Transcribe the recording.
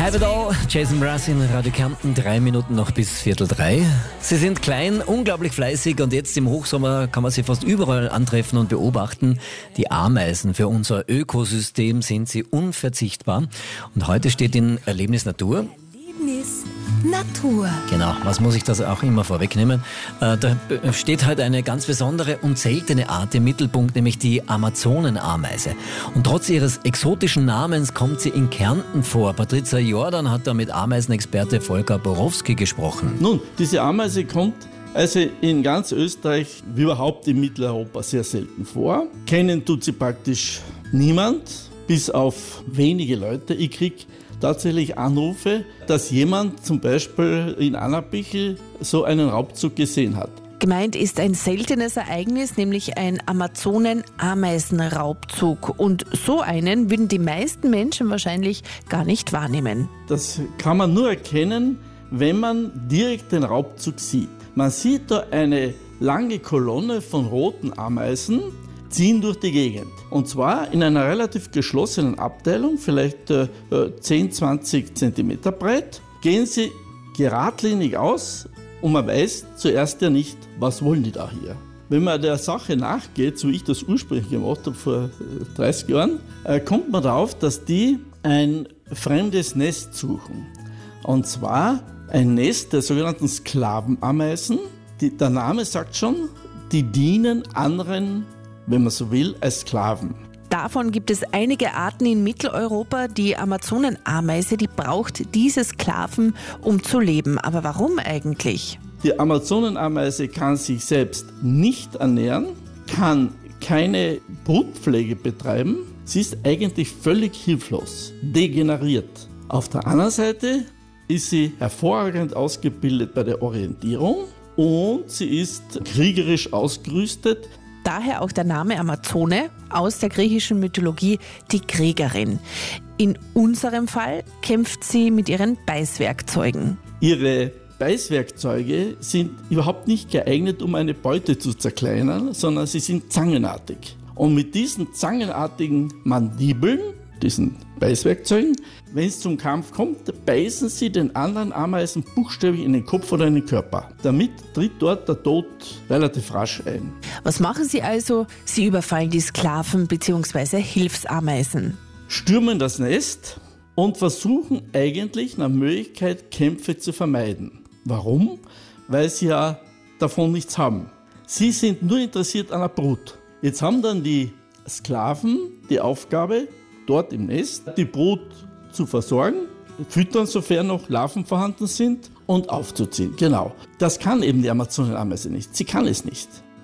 Have it all, Jason Mraz in Radio Kärnten, 3 Minuten noch bis 2:45. Sie sind klein, unglaublich fleißig und jetzt im Hochsommer kann man sie fast überall antreffen und beobachten. Die Ameisen, für unser Ökosystem sind sie unverzichtbar. Und heute steht in Erlebnis Natur. Natur. Genau, was muss ich das auch immer vorwegnehmen? Da steht halt eine ganz besondere und seltene Art im Mittelpunkt, nämlich die Amazonenameise. Und trotz ihres exotischen Namens kommt sie in Kärnten vor. Patricia Jordan hat da mit Ameisenexperte Volker Borowski gesprochen. Nun, diese Ameise kommt also in ganz Österreich, wie überhaupt in Mitteleuropa, sehr selten vor. Kennen tut sie praktisch niemand, bis auf wenige Leute. Ich kriege tatsächlich Anrufe, dass jemand zum Beispiel in Annabichel so einen Raubzug gesehen hat. Gemeint ist ein seltenes Ereignis, nämlich ein Amazonen-Ameisenraubzug. Und so einen würden die meisten Menschen wahrscheinlich gar nicht wahrnehmen. Das kann man nur erkennen, wenn man direkt den Raubzug sieht. Man sieht da eine lange Kolonne von roten Ameisen, ziehen durch die Gegend. Und zwar in einer relativ geschlossenen Abteilung, vielleicht 10-20 Zentimeter breit, gehen sie geradlinig aus und man weiß zuerst ja nicht, was wollen die da hier. Wenn man der Sache nachgeht, so wie ich das ursprünglich gemacht habe vor 30 Jahren, kommt man darauf, dass die ein fremdes Nest suchen. Und zwar ein Nest der sogenannten Sklavenameisen. Der Name sagt schon, die dienen anderen, wenn man so will, als Sklaven. Davon gibt es einige Arten in Mitteleuropa. Die Amazonenameise, die braucht diese Sklaven, um zu leben. Aber warum eigentlich? Die Amazonenameise kann sich selbst nicht ernähren, kann keine Brutpflege betreiben. Sie ist eigentlich völlig hilflos, degeneriert. Auf der anderen Seite ist sie hervorragend ausgebildet bei der Orientierung und sie ist kriegerisch ausgerüstet. Daher auch der Name Amazone, aus der griechischen Mythologie die Kriegerin. In unserem Fall kämpft sie mit ihren Beißwerkzeugen. Ihre Beißwerkzeuge sind überhaupt nicht geeignet, um eine Beute zu zerkleinern, sondern sie sind zangenartig. Und mit diesen zangenartigen Mandibeln, diesen Beißwerkzeugen, wenn es zum Kampf kommt, beißen sie den anderen Ameisen buchstäblich in den Kopf oder in den Körper. Damit tritt dort der Tod relativ rasch ein. Was machen sie also? Sie überfallen die Sklaven bzw. Hilfsameisen. Stürmen das Nest und versuchen eigentlich nach Möglichkeit Kämpfe zu vermeiden. Warum? Weil sie ja davon nichts haben. Sie sind nur interessiert an der Brut. Jetzt haben dann die Sklaven die Aufgabe, dort im Nest die Brut zu versorgen, füttern, sofern noch Larven vorhanden sind, und aufzuziehen. Genau. Das kann eben die Amazonenameise nicht. Sie kann es nicht.